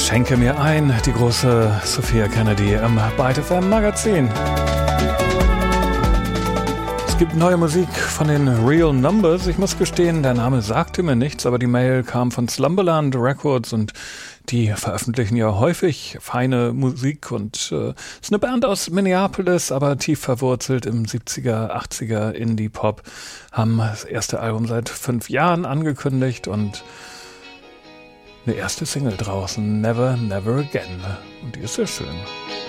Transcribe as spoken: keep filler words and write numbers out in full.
Schenke mir ein, die große Sophia Kennedy im Byte F M Magazin. Es gibt neue Musik von den Real Numbers. Ich muss gestehen, der Name sagte mir nichts, aber die Mail kam von Slumberland Records und die veröffentlichen ja häufig feine Musik und äh, ist eine Band aus Minneapolis, aber tief verwurzelt im siebziger, achtziger Indie-Pop. Haben das erste Album seit fünf Jahren angekündigt und eine erste Single draußen, Never, Never Again. Und die ist sehr schön.